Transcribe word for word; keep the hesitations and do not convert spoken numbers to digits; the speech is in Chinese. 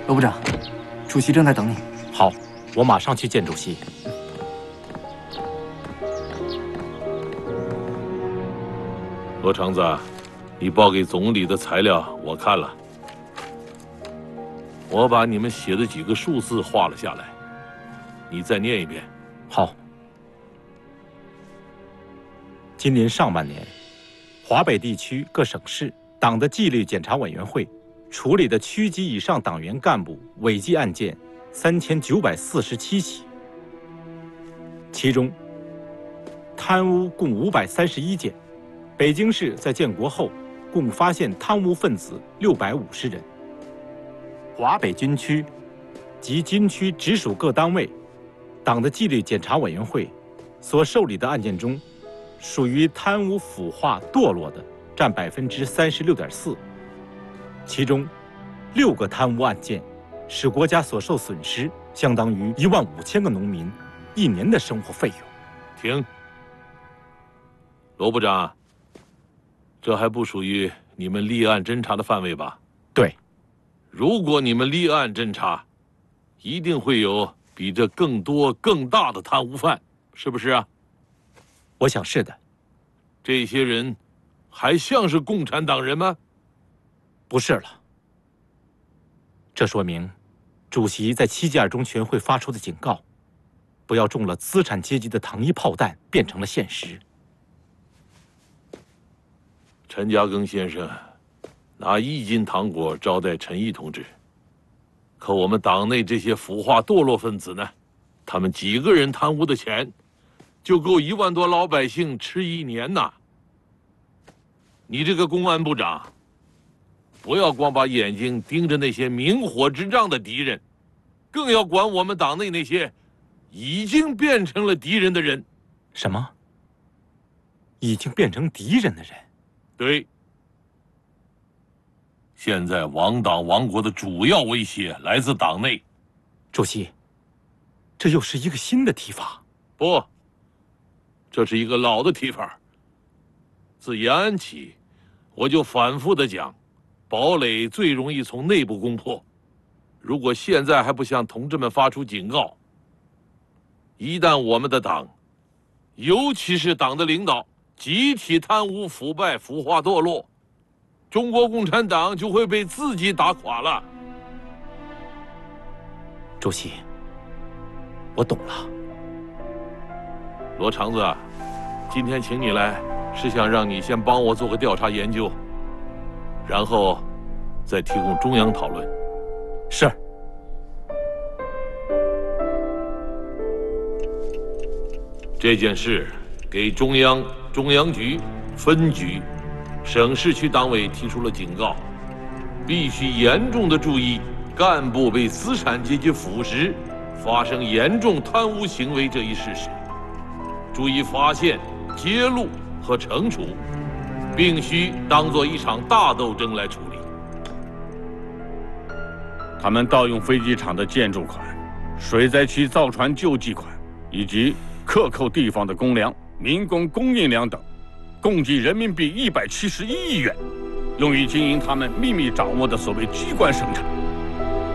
罗部长，主席正在等你。 好，我马上去见主席。 罗长子，你报给总理的材料我看了，我把你们写的几个数字画了下来，你再念一遍。 好。今年上半年，华北地区各省市党的纪律检查委员会处理的区级以上党员干部违纪案件三千九百四十七起，其中贪污共五百三十一件。北京市在建国后共发现贪污分子六百五十人。华北军区及军区直属各单位党的纪律检查委员会所受理的案件中，属于贪污腐化堕落的占百分之三十六点四，其中六个贪污案件使国家所受损失相当于一万五千个农民一年的生活费用。 停，罗部长，这还不属于你们立案侦查的范围吧？ 对。 如果你们立案侦查，一定会有比这更多更大的贪污犯，是不是啊？ 我想是的。 这些人还像是共产党人吗？ 不是了。这说明主席在七届二中全会发出的警告，不要中了资产阶级的糖衣炮弹变成了现实。 陈嘉庚先生拿一斤糖果招待陈毅同志，可我们党内这些腐化堕落分子呢，他们几个人贪污的钱，就够一万多老百姓吃一年呐。你这个公安部长，不要光把眼睛盯着那些明火执仗的敌人，更要管我们党内那些已经变成了敌人的人。 什么？已经变成敌人的人？ 对。现在亡党亡国的主要威胁来自党内。 主席，这又是一个新的提法。 不，这是一个老的提法。自延安起，我就反复的讲，堡垒最容易从内部攻破。如果现在还不向同志们发出警告，一旦我们的党，尤其是党的领导集体贪污腐败腐化堕落，中国共产党就会被自己打垮了。 主席，我懂了。 罗长子，今天请你来，是想让你先帮我做个调查研究，然后再提供中央讨论。 是。 这件事给中央、中央局、分局、省市区党委提出了警告，必须严重的注意干部被资产阶级腐蚀、发生严重贪污行为这一事实，注意发现、揭露和惩处，并需当作一场大斗争来处理。 他们盗用飞机场的建筑款、水灾区造船救济款以及克扣地方的公粮、民工供应粮等，共计人民币一百七十一亿元，用于经营他们秘密掌握的所谓机关生产。